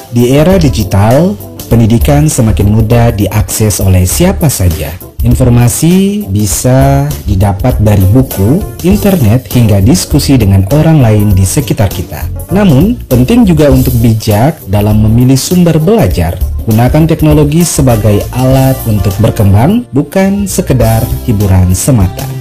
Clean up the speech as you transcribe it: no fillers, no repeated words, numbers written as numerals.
Di era digital, pendidikan semakin mudah diakses oleh siapa saja. Informasi bisa didapat dari buku, internet, hingga diskusi dengan orang lain di sekitar kita. Namun, penting juga untuk bijak dalam memilih sumber belajar. Gunakan teknologi sebagai alat untuk berkembang, bukan sekedar hiburan semata.